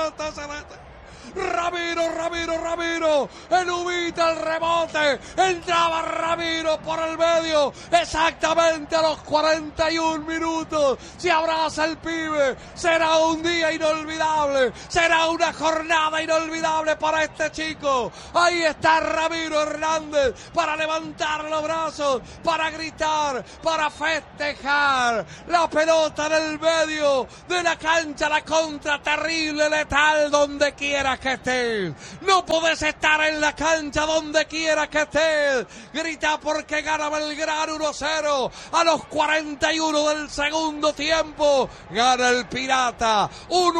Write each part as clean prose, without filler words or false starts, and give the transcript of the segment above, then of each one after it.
Ramiro, el Ubita, el rebote, entraba Ramiro por el medio, exactamente a los 41 minutos, se abraza el pibe, será un día inolvidable, será una jornada inolvidable para este chico. Ahí está Ramiro Hernández para levantar los brazos, para gritar, para festejar, la pelota en el medio de la cancha, la contra terrible, letal, donde quieras que estés. No podés estar en la cancha donde quieras que estés. Grita porque gana Belgrano 1-0 a los 41 del segundo tiempo. Gana el Pirata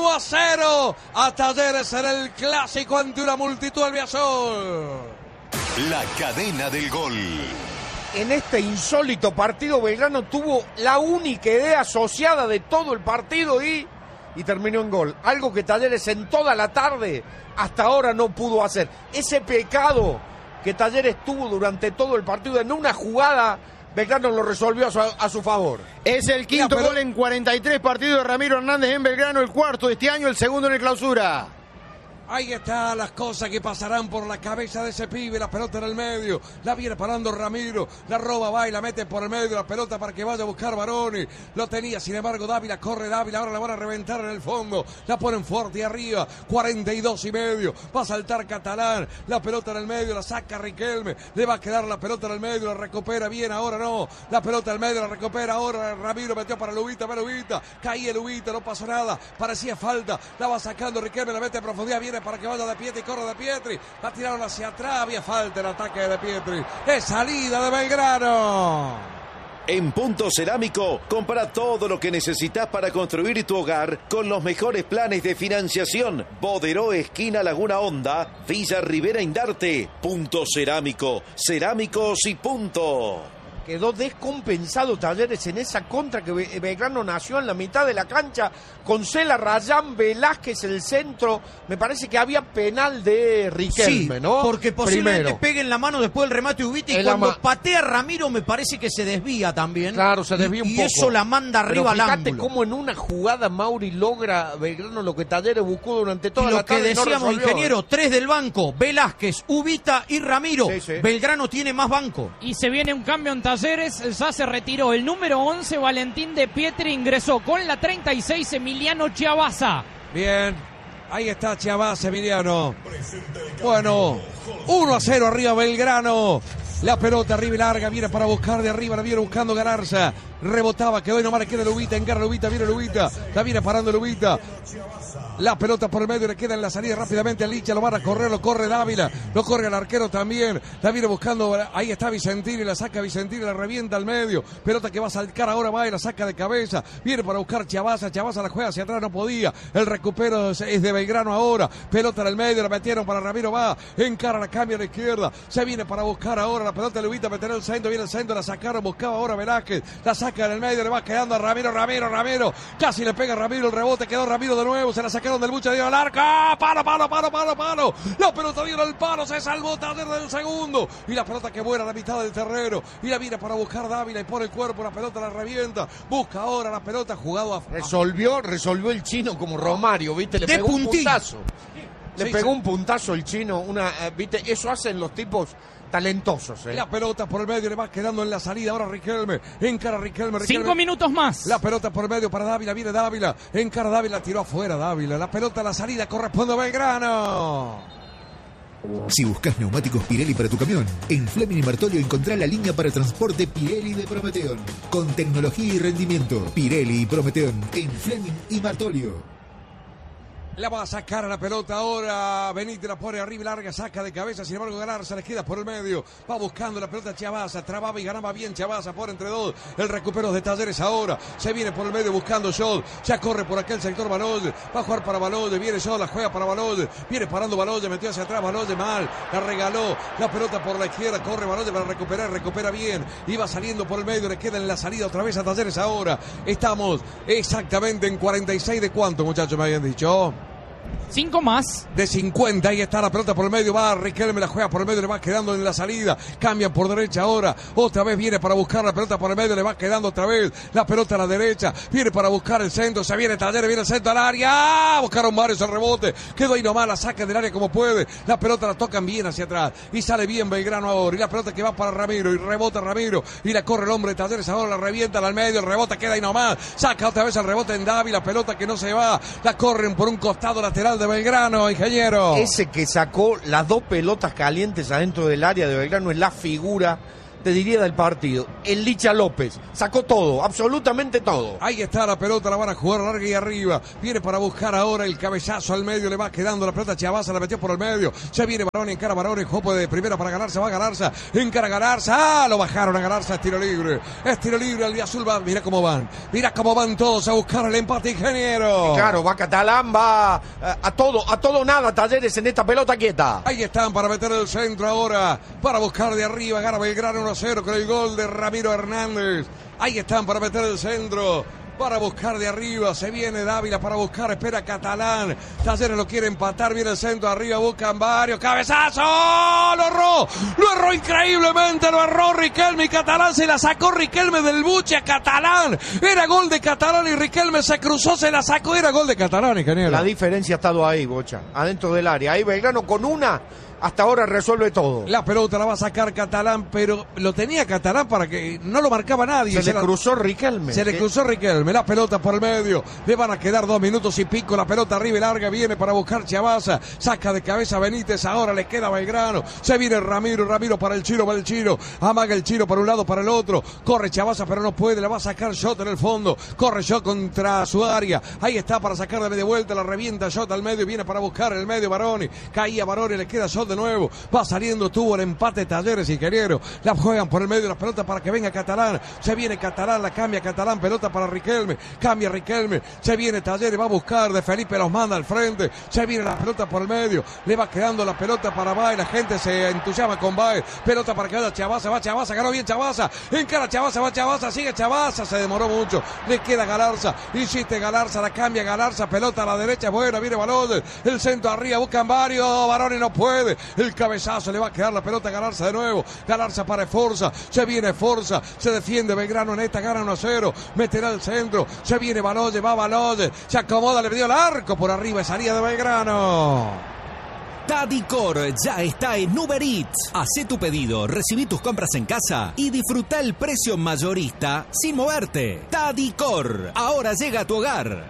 1-0 a Talleres en el clásico ante una multitud del Biasol. La cadena del gol. En este insólito partido, Belgrano tuvo la única idea asociada de todo el partido y terminó en gol. Algo que Talleres en toda la tarde hasta ahora no pudo hacer. Ese pecado que Talleres tuvo durante todo el partido en una jugada, Belgrano lo resolvió a su favor. Es el quinto gol en 43 partidos de Ramiro Hernández en Belgrano, el cuarto de este año, el segundo en el Clausura. Ahí están las cosas que pasarán por la cabeza de ese pibe. La pelota en el medio, la viene parando Ramiro, la roba, va y la mete por el medio, la pelota para que vaya a buscar Baroni. Lo tenía, sin embargo, Dávila, corre Dávila, ahora la van a reventar en el fondo, la ponen fuerte arriba, 42 y medio, va a saltar Catalán, la pelota en el medio, la saca Riquelme, le va a quedar la pelota en el medio, la recupera bien, ahora no, la pelota en el medio, la recupera ahora, Ramiro metió para Lubita, caía Lubita, no pasó nada, parecía falta, la va sacando Riquelme, la mete a profundidad, viene para que vaya De Pietri, corre De Pietri, la tiraron hacia atrás, había falta el ataque de Pietri, es salida de Belgrano. En Punto Cerámico, compra todo lo que necesitas para construir tu hogar con los mejores planes de financiación. Boderó, esquina Laguna Honda, Villa Rivera Indarte. Punto Cerámico, cerámicos y punto. Quedó descompensado Talleres en esa contra que Belgrano nació en la mitad de la cancha con Cela, Rayán, Velázquez, el centro. Me parece que había penal de Riquelme, sí, ¿no? Porque posiblemente pegue en la mano después del remate Ubita y cuando patea Ramiro me parece que se desvía también. Claro, se desvía un poco. Y eso la manda arriba al ángulo. Fíjate cómo en una jugada Mauri logra Belgrano lo que Talleres buscó durante toda la tarde. Lo que decíamos, ingeniero, 3 del banco, Velázquez, Ubita y Ramiro. Sí, sí. Belgrano tiene más banco. Y se viene un cambio en Talleres, ya se retiró el número 11, Valentín De Pietri, ingresó con la 36, Emiliano Chiavaza. Bien, ahí está Chiavaza, Emiliano. Bueno, 1-0 arriba Belgrano. La pelota arriba y larga, viene para buscar de arriba, la viene buscando Galarza. Rebotaba, quedó y nomás le queda Lubita, encara Lubita, viene Lubita, la viene parando Lubita. La pelota por el medio, le queda en la salida rápidamente a Licha, lo van a correr, lo corre Dávila, lo corre el arquero también, la viene buscando, ahí está Vicentini, la saca Vicentini, la revienta al medio, pelota que va a saltar ahora, va y la saca de cabeza, viene para buscar Chiavaza la juega hacia atrás, no podía, el recupero es de Belgrano ahora, pelota en el medio, la metieron para Ramiro, va, encara, la cambia a la izquierda, se viene para buscar ahora la pelota de Lubita, meter el centro, viene el centro, la sacaron, buscaba ahora Velázquez, la saca en el medio, le va quedando a Ramiro, casi le pega a Ramiro, el rebote, quedó Ramiro de nuevo, se la sacaron del bucha, dio al arco, palo, la pelota viene al palo, se salvó Talleres del segundo, y la pelota que vuela a la mitad del terreno, y la viene para buscar Dávila, y pone el cuerpo, la pelota la revienta, busca ahora la pelota, jugado a... Resolvió el chino como Romario, ¿viste? Le pegó un puntazo. Le pegó un puntazo el chino, ¿viste? Eso hacen los tipos talentosos. La pelota por el medio, le va quedando en la salida ahora Riquelme, encara Riquelme. 5 minutos más. La pelota por el medio para Dávila, viene Dávila, encara Dávila, tiró afuera Dávila, la pelota a la salida corresponde a Belgrano. Si buscas neumáticos Pirelli para tu camión, en Fleming y Martolio encontrá la línea para transporte Pirelli de Prometeon, con tecnología y rendimiento. Pirelli y Prometeon en Fleming y Martolio. La va a sacar a la pelota ahora. Benítez la pone arriba y larga, saca de cabeza. Sin embargo, Galarza le queda por el medio. Va buscando la pelota Chiavaza. Trababa y ganaba bien Chiavaza por entre dos. El recupero de Talleres ahora. Se viene por el medio buscando Scholl. Ya corre por aquel sector Baloye. Va a jugar para Baloye. Viene Scholl, la juega para Baloye. Viene parando Baloye. Metió hacia atrás Baloye mal. La regaló. La pelota por la izquierda. Corre Baloye para recuperar. Recupera bien. Iba saliendo por el medio. Le queda en la salida otra vez a Talleres ahora. Estamos exactamente en 46 de cuánto, muchachos, me habían dicho. 5 más. De 50, ahí está la pelota por el medio, va Riquelme, la juega por el medio, le va quedando en la salida, cambia por derecha ahora, otra vez viene para buscar la pelota por el medio, le va quedando otra vez la pelota a la derecha, viene para buscar el centro, se viene Talleres, viene el centro al área, buscaron varios el rebote, quedó ahí nomás, la saca del área como puede, la pelota la tocan bien hacia atrás, y sale bien Belgrano ahora, y la pelota que va para Ramiro, y rebota Ramiro, y la corre el hombre de Talleres, ahora la revienta al medio, el rebote queda ahí nomás, saca otra vez el rebote en Davi, la pelota que no se va, la corren por un costado lateral de Belgrano, ingeniero. Ese que sacó las 2 pelotas calientes adentro del área de Belgrano es la figura, te diría, del partido. El Licha López sacó todo, absolutamente todo. Ahí está la pelota, la van a jugar larga y arriba. Viene para buscar ahora el cabezazo al medio, le va quedando la pelota. Chavaza la metió por el medio. Se viene Baroni, encara Baroni, Jopo de primera para ganarse, va a ganarse. Encara Galarza, lo bajaron a ganarse, es tiro libre. Es tiro libre, el de azul va, mira cómo van todos a buscar el empate, ingeniero. Y claro, va Catalán, va a todo nada Talleres en esta pelota quieta. Ahí están para meter el centro ahora, para buscar de arriba, gana Belgrano 1-0 con el gol de Ramiro Hernández. Ahí están para meter el centro, para buscar de arriba, se viene Dávila para buscar, espera Catalán, Talleres lo quiere empatar, viene el centro arriba, buscan varios, cabezazo, lo erró increíblemente, lo erró Riquelme y Catalán se la sacó Riquelme del buche a Catalán, era gol de Catalán y Riquelme se cruzó, se la sacó, era gol de Catalán, ingeniero. La diferencia ha estado ahí, Bocha, adentro del área, ahí Belgrano con una, hasta ahora resuelve todo. La pelota la va a sacar Catalán, pero lo tenía Catalán para que no lo marcaba nadie. Se le cruzó Riquelme. Se le cruzó Riquelme, la pelota por el medio. Le van a quedar 2 minutos y pico. La pelota arriba y larga, viene para buscar Chavaza. Saca de cabeza Benítez, ahora le queda Belgrano. Se viene Ramiro para el Chino, va el Chino. Amaga el Chino para un lado, para el otro. Corre Chavaza, pero no puede. La va a sacar Shot en el fondo. Corre Shot contra su área. Ahí está para sacar de media vuelta. La revienta Shot al medio. Viene para buscar el medio Baroni. Caía Baroni, le queda Shot de nuevo, va saliendo, tuvo el empate Talleres, ingeniero, la juegan por el medio de la pelota para que venga Catalán, se viene Catalán, la cambia Catalán, pelota para Riquelme, cambia Riquelme, se viene Talleres, va a buscar de Felipe, los manda al frente, se viene la pelota por el medio, le va quedando la pelota para Baez, la gente se entusiasma con Baez, pelota para que vaya Chavaza, va Chavaza, ganó bien Chavaza, encara Chavaza, va Chavaza, sigue Chavaza, se demoró mucho, le queda Galarza, insiste Galarza, la cambia Galarza, pelota a la derecha, buena, viene Balones, el centro arriba, buscan varios, Baroni no puede, el cabezazo, le va a quedar la pelota a Galarza de nuevo, Galarza para Forza, se viene Forza, se defiende Belgrano en esta, gana 1-0, meterá el centro, se viene Baloye, va Baloye, se acomoda, le dio el arco por arriba, salida de Belgrano. Tadicor ya está en Uber Eats. Hacé tu pedido, recibí tus compras en casa y disfruta el precio mayorista sin moverte. Tadicor, ahora llega a tu hogar.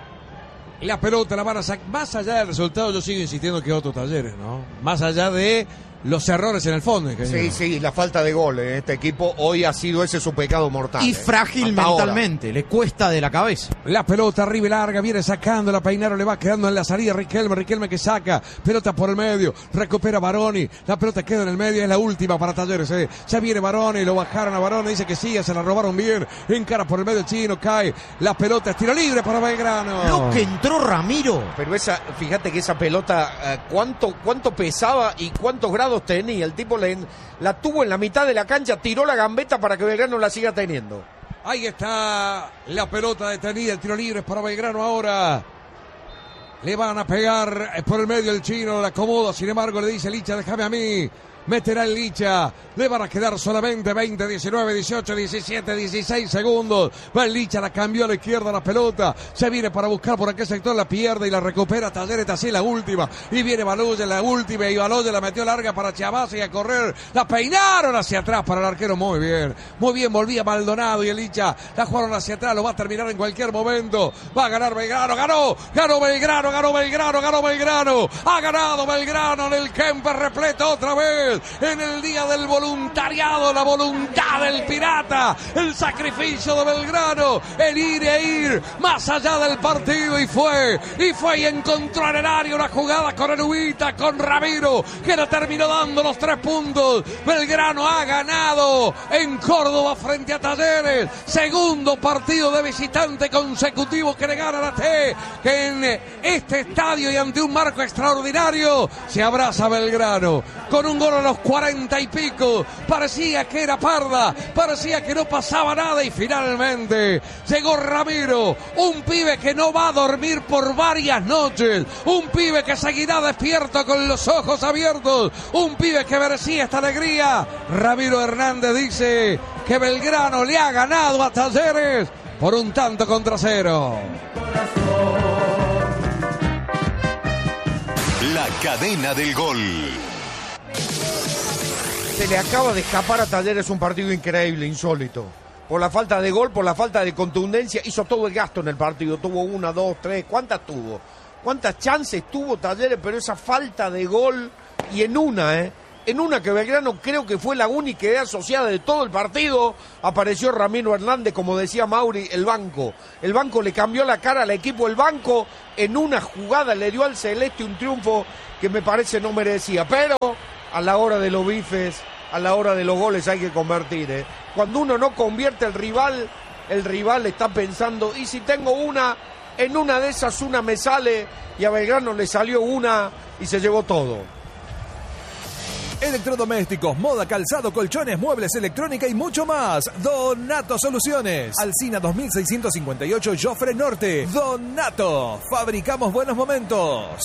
La pelota la van a sacar. Más allá del resultado, yo sigo insistiendo que otros Talleres, ¿no? Más allá de los errores en el fondo, ingeniero. Sí, la falta de goles en este equipo hoy ha sido ese su pecado mortal. Y frágil mentalmente, ahora le cuesta de la cabeza. La pelota arriba y larga, viene sacando la Peinaro, le va quedando en la salida Riquelme que saca, pelota por el medio, recupera Baroni, la pelota queda en el medio, es la última para Talleres, ya viene Baroni, lo bajaron a Baroni, dice que siga, se la robaron bien, encara por el medio el Chino, cae, la pelota es tiro libre para Belgrano. Lo que entró Ramiro. Pero fíjate que esa pelota, cuánto pesaba y cuántos grados tenía, el tipo la tuvo en la mitad de la cancha, tiró la gambeta para que Belgrano la siga teniendo. Ahí está la pelota detenida, el tiro libre es para Belgrano ahora. Le van a pegar por el medio el Chino, la acomoda, sin embargo le dice Licha, déjame a mí. Meterá el Licha, le van a quedar solamente 20, 19, 18, 17, 16 segundos. Va el Licha, la cambió a la izquierda la pelota, se viene para buscar por aquel sector, la pierde y la recupera Talleres, así la última. Y viene Baloye, la última, y Baloye la metió larga para Chavaza y a correr. La peinaron hacia atrás para el arquero, muy bien, volvía Maldonado y el Licha la jugaron hacia atrás, lo va a terminar en cualquier momento. Va a ganar Belgrano, ganó Belgrano, ha ganado Belgrano en el Kemper repleto otra vez. En el día del voluntariado, la voluntad del pirata, el sacrificio de Belgrano, el ir más allá del partido y fue y encontró en el área una jugada con Erubita, con Ramiro, que le terminó dando los 3 puntos. Belgrano ha ganado en Córdoba frente a Talleres, segundo partido de visitante consecutivo que le gana a la T, que en este estadio y ante un marco extraordinario se abraza Belgrano con un gol a los 40 y pico. Parecía que era parda, parecía que no pasaba nada y finalmente llegó Ramiro, un pibe que no va a dormir por varias noches, un pibe que seguirá despierto con los ojos abiertos, un pibe que merecía esta alegría. Ramiro Hernández dice que Belgrano le ha ganado a Talleres por 1-0. La cadena del gol. Se le acaba de escapar a Talleres un partido increíble, insólito. Por la falta de gol, por la falta de contundencia, hizo todo el gasto en el partido. Tuvo 1, 2, 3, ¿cuántas tuvo? ¿Cuántas chances tuvo Talleres? Pero esa falta de gol, y en una que Belgrano creo que fue la única idea asociada de todo el partido, apareció Ramiro Hernández, como decía Mauri, el banco. El banco le cambió la cara al equipo, el banco en una jugada le dio al Celeste un triunfo que me parece no merecía. Pero a la hora de los bifes, a la hora de los goles hay que convertir. Cuando uno no convierte el rival está pensando, y si tengo una, en una de esas una me sale, y a Belgrano le salió una y se llevó todo. Electrodomésticos, moda, calzado, colchones, muebles, electrónica y mucho más. Donato Soluciones. Alsina 2658, Jofre Norte. Donato. Fabricamos buenos momentos.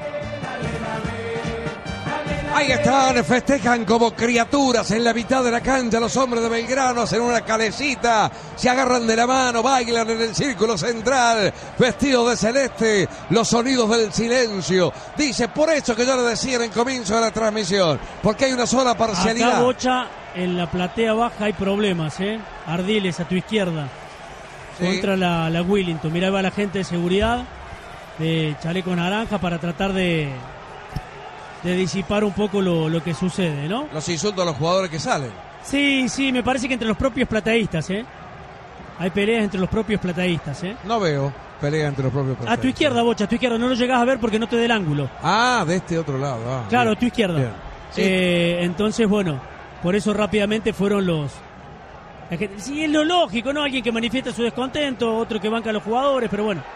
Ahí están, festejan como criaturas en la mitad de la cancha. Los hombres de Belgrano hacen una calecita, se agarran de la mano, bailan en el círculo central, vestidos de celeste, los sonidos del silencio. Dice, por eso que yo le decía en el comienzo de la transmisión, porque hay una sola parcialidad. Acá, Bocha, en la platea baja hay problemas, Ardiles a tu izquierda, sí, contra la Willington. Mirá, va la gente de seguridad de chaleco naranja para tratar de disipar un poco lo que sucede, ¿no? Los insultos a los jugadores que salen. Sí, me parece que entre los propios plateístas, hay peleas entre los propios plateístas, No veo pelea entre los propios plateístas. A tu izquierda, Bocha, a tu izquierda, no lo llegás a ver porque no te dé el ángulo. Ah, de este otro lado. Claro, a tu izquierda. Sí. Entonces, bueno, por eso rápidamente fueron los... Sí, es lo lógico, ¿no? Alguien que manifiesta su descontento, otro que banca a los jugadores, pero bueno,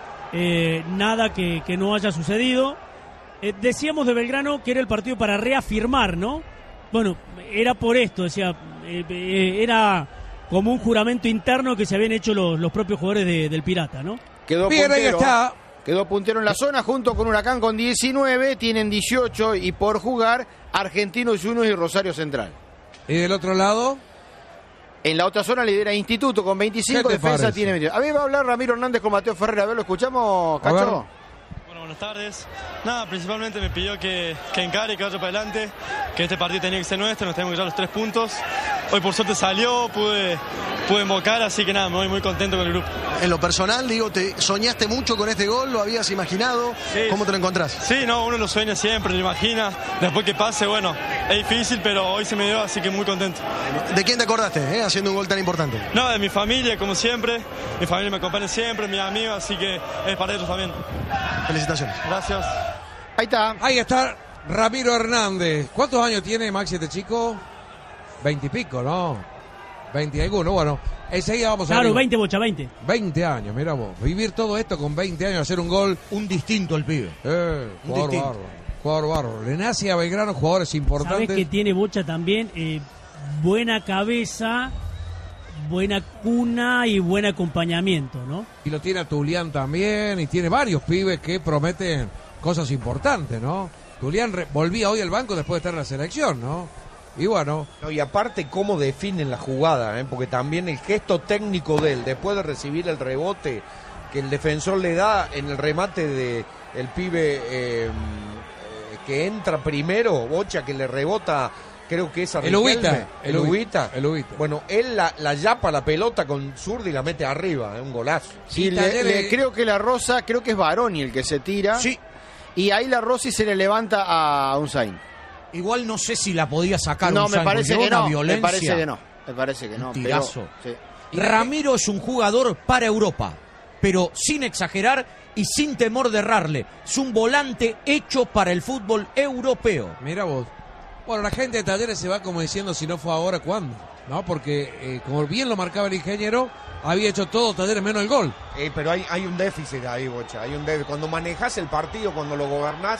nada que no haya sucedido. Decíamos de Belgrano que era el partido para reafirmar, ¿no? Bueno, era por esto, decía, era como un juramento interno que se habían hecho los propios jugadores del Pirata, ¿no? Quedó bien, puntero, ahí está. Quedó puntero en la zona junto con Huracán con 19, tienen 18 y por jugar Argentinos Juniors y Rosario Central. ¿Y del otro lado? En la otra zona lidera Instituto con 25, Defensa parece? Tiene 22. A ver, va a hablar Ramiro Hernández con Mateo Ferreira. A ver, ¿lo escuchamos, Cacho? Buenas tardes. Nada, principalmente me pidió que encare, que vaya para adelante, que este partido tenía que ser nuestro, nos tenemos que llevar los 3 puntos. Hoy por suerte salió, pude invocar, así que nada, me voy muy contento con el grupo. En lo personal, digo, ¿te soñaste mucho con este gol? ¿Lo habías imaginado? Sí. ¿Cómo te lo encontrás? Sí, no, uno lo sueña siempre, lo imagina. Después que pase, bueno, es difícil, pero hoy se me dio, así que muy contento. ¿De quién te acordaste, haciendo un gol tan importante? No, de mi familia, como siempre. Mi familia me acompaña siempre, mis amigos, así que es para ellos también. Felicitaciones. Gracias. Ahí está Ramiro Hernández. ¿Cuántos años tiene Maxi este chico? 20 y pico, ¿no? 20 y alguno, bueno. Enseguida vamos a ver. Claro, 20, Bocha, 20. 20 años, mira vos. Vivir todo esto con 20 años, hacer un gol. Un distinto el pibe. Jugador bárbaro. Le nace a Belgrano jugadores importantes. ¿Sabés que tiene Bocha también? Buena cabeza, buena cuna y buen acompañamiento, ¿no? Y lo tiene a Tulián también, y tiene varios pibes que prometen cosas importantes, ¿no? Tulián volvía hoy al banco después de estar en la selección, ¿no? Y bueno. No, y aparte cómo definen la jugada, porque también el gesto técnico de él, después de recibir el rebote que el defensor le da en el remate de el pibe que entra primero, Bocha, que le rebota, creo que es a Riquelme. El Ubita. Bueno, él la yapa la pelota con zurda y la mete arriba, es un golazo. Sí, creo que la Rosa, creo que es Baroni el que se tira. Sí. Y ahí la Rossi se le levanta a Unzain. Igual no sé si la podía sacar. No, me parece que no. Violencia. Me parece que no. Un tirazo. Pero, sí. Ramiro es un jugador para Europa, pero sin exagerar y sin temor de errarle. Es un volante hecho para el fútbol europeo. Mira vos. Bueno, la gente de Talleres se va como diciendo, si no fue ahora, ¿cuándo? ¿No? Porque, como bien lo marcaba el ingeniero, había hecho todo Talleres menos el gol. Pero hay un déficit ahí, Bocha. Hay un déficit. Cuando manejás el partido, cuando lo gobernás,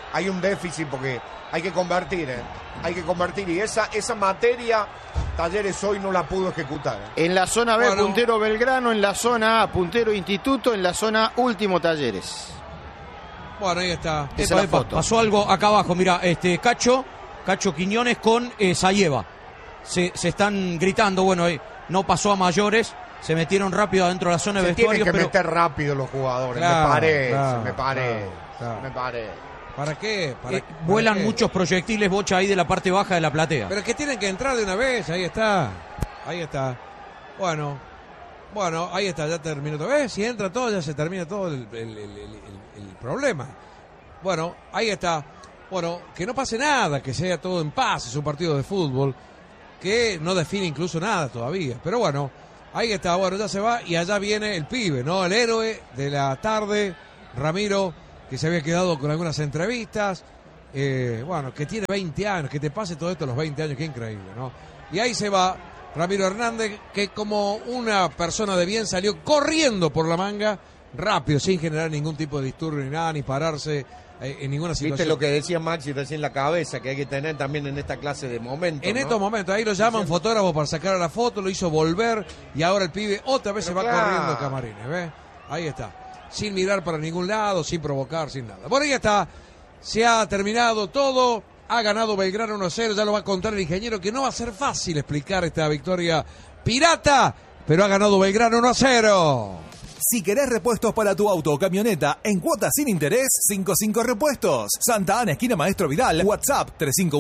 hay un déficit porque hay que convertir, hay que convertir, y esa materia Talleres hoy no la pudo ejecutar. En la zona B, puntero Belgrano, en la zona A, puntero Instituto, en la zona último Talleres. Bueno, ahí está. Pasó algo acá abajo, mira, Cacho Quiñones con Sayeva. Se están gritando, bueno, no pasó a mayores, se metieron rápido adentro de la zona de vestuarios. Tienen que meter rápido los jugadores, claro, me parece. ¿Para qué? Vuelan muchos proyectiles, Bocha, ahí de la parte baja de la platea. Pero que tienen que entrar de una vez, ahí está. Bueno, ahí está, ya terminó todo. Si entra todo, ya se termina todo el problema. Bueno, ahí está. Bueno, que no pase nada, que sea todo en paz, es un partido de fútbol que no define incluso nada todavía. Pero bueno, ahí está, ya se va y allá viene el pibe, ¿no? El héroe de la tarde, Ramiro, que se había quedado con algunas entrevistas, que tiene 20 años, que te pase todo esto a los 20 años, qué increíble, ¿no? Y ahí se va Ramiro Hernández, que como una persona de bien salió corriendo por la manga, rápido, sin generar ningún tipo de disturbio ni nada, ni pararse en ninguna situación. Viste lo que decía Maxi recién, la cabeza que hay que tener también en esta clase de momentos. En estos momentos, ahí lo llaman fotógrafo para sacar la foto, lo hizo volver y ahora el pibe otra vez se va corriendo a camarines, ¿ves? Ahí está. Sin mirar para ningún lado, sin provocar, sin nada. Bueno, ahí está. Se ha terminado todo. Ha ganado Belgrano 1-0. Ya lo va a contar el ingeniero, que no va a ser fácil explicar esta victoria pirata, pero ha ganado Belgrano 1-0. Si querés repuestos para tu auto o camioneta en cuotas sin interés, 55 Repuestos. Santa Ana, esquina Maestro Vidal. WhatsApp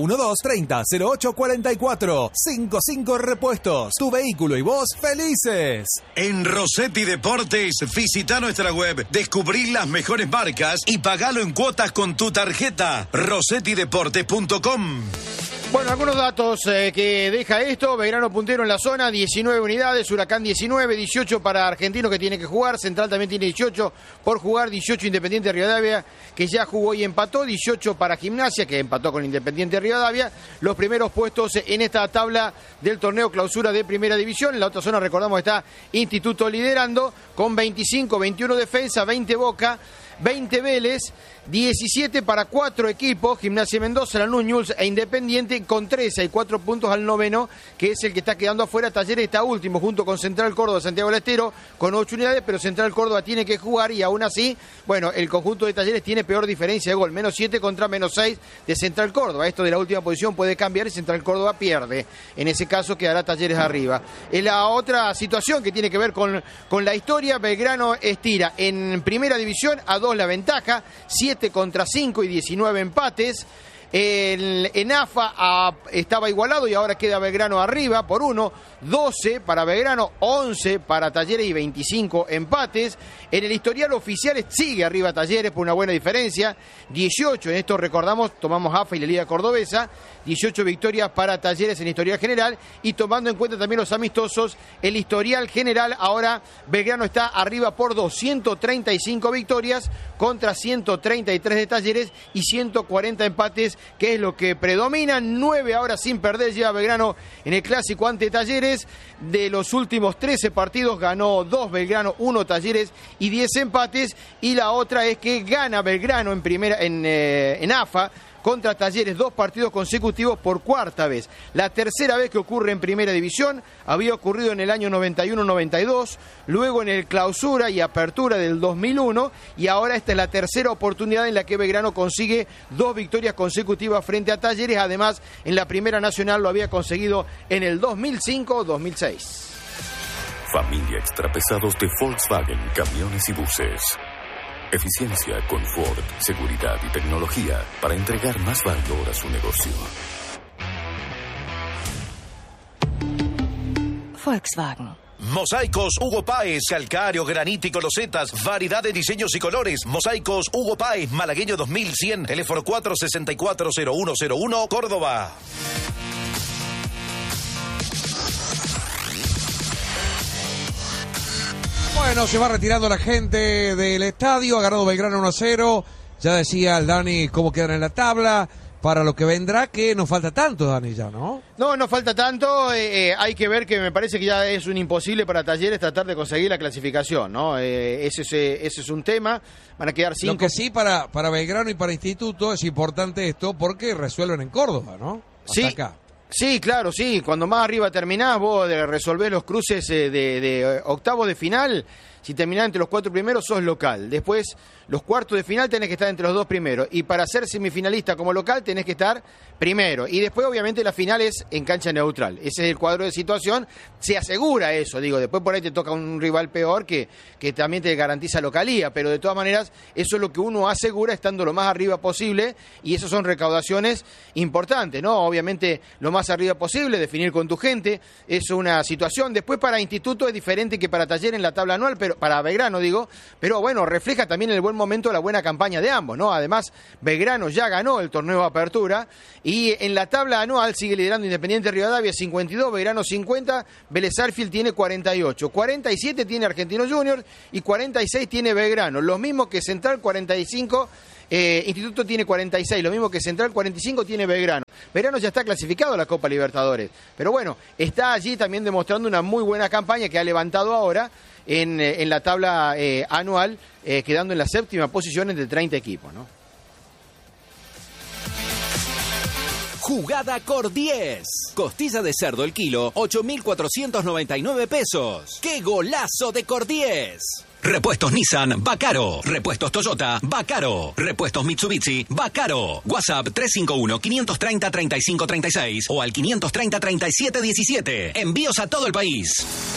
3512-300844. 55 Repuestos. Tu vehículo y vos felices. En Rossetti Deportes, visita nuestra web, descubrí las mejores marcas y pagalo en cuotas con tu tarjeta. rossettideportes.com. Bueno, algunos datos que deja esto. Belgrano puntero en la zona, 19 unidades, Huracán 19, 18 para Argentino que tiene que jugar, Central también tiene 18 por jugar, 18 Independiente Rivadavia que ya jugó y empató, 18 para Gimnasia que empató con Independiente Rivadavia. Los primeros puestos en esta tabla del torneo clausura de Primera División. En la otra zona, recordamos, está Instituto liderando con 25, 21 Defensa, 20 Boca, 20 Vélez, 17 para 4 equipos, Gimnasia Mendoza, Lanús, Newell's e Independiente, con 13 y 4 puntos al noveno, que es el que está quedando afuera. Talleres está último junto con Central Córdoba, Santiago del Estero, con 8 unidades, pero Central Córdoba tiene que jugar y aún así, bueno, el conjunto de Talleres tiene peor diferencia de gol, menos 7 contra menos 6 de Central Córdoba. Esto de la última posición puede cambiar y Central Córdoba pierde. En ese caso quedará Talleres arriba. En la otra situación que tiene que ver con la historia, Belgrano estira en Primera División a 2 la ventaja, 7 contra 5 y 19 empates. En AFA estaba igualado y ahora queda Belgrano arriba por 1, 12 para Belgrano, 11 para Talleres y 25 empates. En el historial oficial sigue arriba Talleres por una buena diferencia, 18, en esto recordamos, tomamos AFA y la Liga Cordobesa, 18 victorias para Talleres en historial general, y tomando en cuenta también los amistosos, el historial general, ahora Belgrano está arriba por 235 victorias contra 133 de Talleres y 140 empates, que es lo que predomina. 9 ahora sin perder lleva Belgrano en el clásico ante Talleres. De los últimos 13 partidos ganó 2 Belgrano, 1 Talleres y 10 empates. Y la otra es que gana Belgrano en AFA contra Talleres 2 partidos consecutivos por cuarta vez. La tercera vez que ocurre en Primera División, había ocurrido en el año 91-92, luego en el clausura y apertura del 2001, y ahora esta es la tercera oportunidad en la que Belgrano consigue 2 victorias consecutivas frente a Talleres. Además, en la Primera Nacional lo había conseguido en el 2005-2006. Familia Extrapesados de Volkswagen, camiones y buses. Eficiencia, confort, seguridad y tecnología para entregar más valor a su negocio. Volkswagen. Mosaicos Hugo Páez, calcáreo, granítico, losetas, variedad de diseños y colores. Mosaicos Hugo Páez, Malagueño 2100, teléfono 464-0101, Córdoba. Bueno, se va retirando la gente del estadio. Ha ganado Belgrano 1-0. Ya decía el Dani cómo quedan en la tabla. para lo que vendrá, que nos falta tanto, Dani, ya, ¿no? No falta tanto. Hay que ver que me parece que ya es un imposible para Talleres tratar de conseguir la clasificación, ¿no? Ese es un tema. Van a quedar 5. Lo que sí, para Belgrano y para Instituto es importante esto porque resuelven en Córdoba, ¿no? Hasta sí. acá. Sí, claro, sí. Cuando más arriba terminás, vos resolvés los cruces de octavos de final. Si terminás entre los 4 primeros, sos local. Después, los cuartos de final tenés que estar entre los 2 primeros. Y para ser semifinalista como local, tenés que estar primero. Y después, obviamente, la final es en cancha neutral. Ese es el cuadro de situación. Se asegura eso, digo. Después por ahí te toca un rival peor que también te garantiza localía. Pero de todas maneras, eso es lo que uno asegura estando lo más arriba posible. Y esas son recaudaciones importantes, ¿no? Obviamente, lo más arriba posible, definir con tu gente. Es una situación. Después, para Instituto es diferente que para Talleres en la tabla anual, pero para Belgrano, digo, pero bueno, refleja también el buen momento, la buena campaña de ambos, ¿no? Además, Belgrano ya ganó el torneo de apertura y en la tabla anual sigue liderando Independiente Rivadavia 52, Belgrano 50, Vélez Sarsfield tiene 48, 47 tiene Argentinos Juniors y 46 tiene Belgrano, los mismos que Central 45. Instituto tiene 46, lo mismo que Central, 45 tiene Belgrano. Belgrano ya está clasificado a la Copa Libertadores, pero bueno, está allí también demostrando una muy buena campaña que ha levantado ahora en la tabla anual, quedando en la 7ª posición entre 30 equipos, ¿no? Jugada Cor 10. Costilla de cerdo el kilo, 8.499 pesos. ¡Qué golazo de Cor 10! Repuestos Nissan, va caro. Repuestos Toyota, va caro. Repuestos Mitsubishi, va caro. WhatsApp 351-530-3536 o al 530-3717. Envíos a todo el país.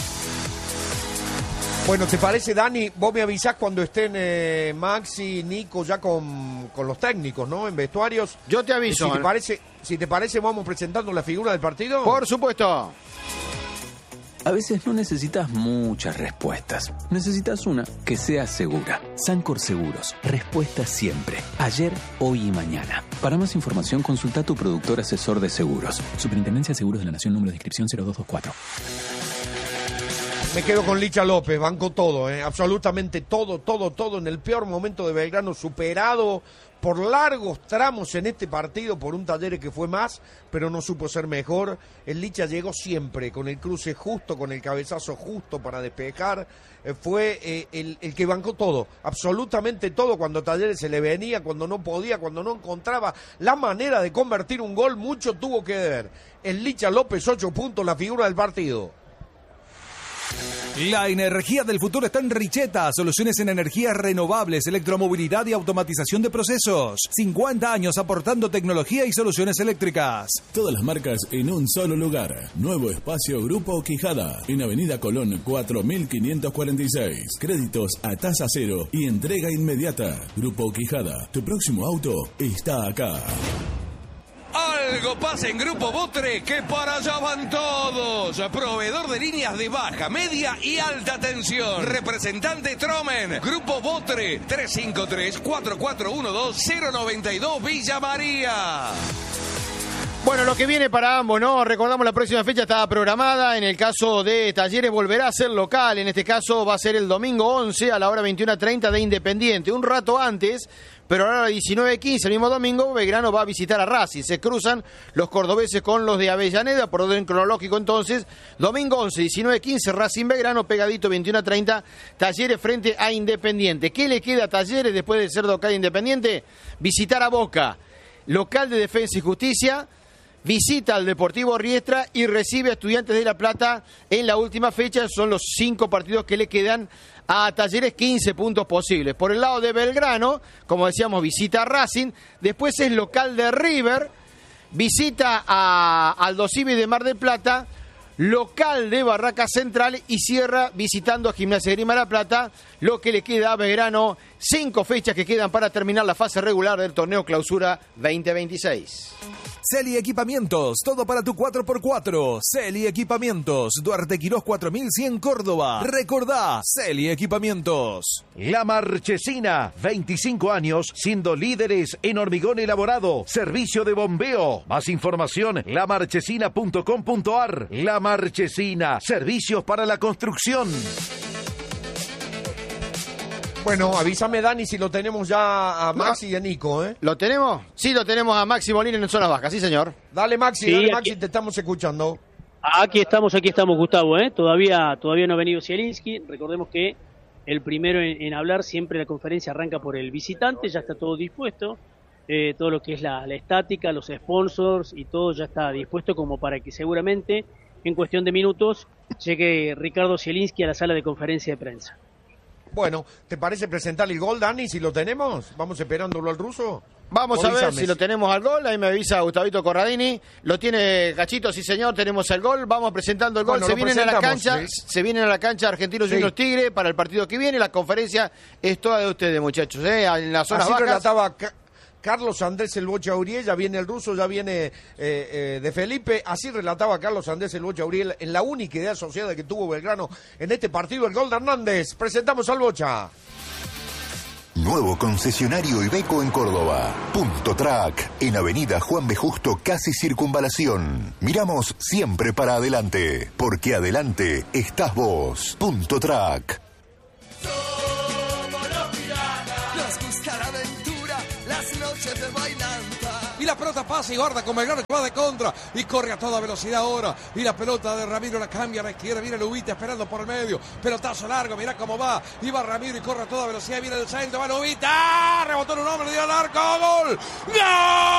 Bueno, ¿te parece, Dani? Vos me avisás cuando estén Maxi, Nico, ya con los técnicos, ¿no? En vestuarios. Yo te aviso. Si te parece, vamos presentando la figura del partido. Por supuesto. A veces no necesitas muchas respuestas. Necesitas una que sea segura. Sancor Seguros. Respuesta siempre. Ayer, hoy y mañana. Para más información, consulta a tu productor asesor de seguros. Superintendencia de Seguros de la Nación, número de inscripción 0224. Me quedo con Licha López, banco todo, absolutamente todo, en el peor momento de Belgrano, superado por largos tramos en este partido por un Talleres que fue más, pero no supo ser mejor. El Licha llegó siempre con el cruce justo, con el cabezazo justo para despejar, fue el que bancó todo, absolutamente todo, cuando Talleres se le venía, cuando no podía, cuando no encontraba la manera de convertir un gol, mucho tuvo que ver. El Licha López, 8 puntos, la figura del partido. La energía del futuro está en Richeta. Soluciones en energías renovables, electromovilidad y automatización de procesos. 50 años aportando tecnología y soluciones eléctricas. Todas las marcas en un solo lugar. Nuevo espacio Grupo Quijada. En Avenida Colón 4546. Créditos a tasa cero y entrega inmediata. Grupo Quijada. Tu próximo auto está acá. Algo pasa en Grupo Botre, que para allá van todos. Proveedor de líneas de baja, media y alta tensión. Representante Tromen. Grupo Botre, 353-4412-092 Villa María. Bueno, lo que viene para ambos, ¿no? Recordamos, la próxima fecha estaba programada. En el caso de Talleres volverá a ser local. En este caso va a ser el domingo 11 a la hora 21:30 de Independiente. Un rato antes, pero ahora a las 19:15, el mismo domingo, Belgrano va a visitar a Racing. Se cruzan los cordobeses con los de Avellaneda, por orden cronológico entonces. Domingo 11, 19:15, Racing Belgrano, pegadito 21:30, Talleres frente a Independiente. ¿Qué le queda a Talleres después de ser local Independiente? Visitar a Boca, local de Defensa y Justicia. Visita al Deportivo Riestra y recibe a Estudiantes de La Plata en la última fecha. Son los 5 partidos que le quedan a Talleres, 15 puntos posibles. Por el lado de Belgrano, como decíamos, visita a Racing. Después es local de River. Visita a Aldo Civi de Mar del Plata. Local de Barraca Central y cierra visitando a Gimnasia de Grima La Plata. Lo que le queda a Belgrano, 5 fechas que quedan para terminar la fase regular del torneo Clausura 2026. Celi Equipamientos, todo para tu 4x4. Celi Equipamientos, Duarte Quirós 4100 Córdoba. Recordá, Celi Equipamientos. La Marchesina, 25 años siendo líderes en hormigón elaborado, servicio de bombeo. Más información, lamarchesina.com.ar. La Marchesina, servicios para la construcción. Bueno, avísame, Dani, si lo tenemos ya a Maxi y a Nico, ¿eh? ¿Lo tenemos? Sí, lo tenemos a Maxi Molina en zonas bajas, sí, señor. Dale, Maxi, Sí, dale, aquí- Maxi, te estamos escuchando. Aquí estamos, Gustavo, ¿eh? Todavía no ha venido Zielinski. Recordemos que el primero en hablar, siempre la conferencia arranca por el visitante, ya está todo dispuesto. Todo lo que es la estática, los sponsors y todo ya está dispuesto como para que seguramente en cuestión de minutos llegue Ricardo Zielinski a la sala de conferencia de prensa. Bueno, ¿te parece presentar el gol, Dani, si lo tenemos? ¿Vamos esperándolo al ruso? Vamos a ver Avísame. si lo tenemos al gol. Ahí me avisa Gustavito Corradini. Lo tiene Cachito, sí señor, tenemos el gol. Vamos presentando el gol. Bueno, se lo vienen a la presentamos, cancha, ¿sí? se vienen a la cancha Argentinos Sí. Juniors Tigre para el partido que viene. La conferencia es toda de ustedes, muchachos. En las zonas Así bajas. relataba Carlos Andrés el Bocha Uriel, ya viene el ruso, ya viene de Felipe. Así relataba Carlos Andrés el Bocha Uriel en la única idea asociada que tuvo Belgrano en este partido, el gol de Hernández. Presentamos al Bocha. Nuevo concesionario Iveco en Córdoba. Punto Track, en Avenida Juan B. Justo, casi Circunvalación. Miramos siempre para adelante, porque adelante estás vos. Punto Track. Nos gusta la aventura, las noches de bailanta. Y la pelota pasa y guarda con Belgrano que va de contra y corre a toda velocidad ahora. Y la pelota de Ramiro la cambia a la izquierda. Viene Lubita esperando por el medio. Pelotazo largo, mirá cómo va. Y va Ramiro y corre a toda velocidad. Viene el centro, va Lubita. Rebotó en un hombre, le dio al arco. ¡Gol! ¡Gol!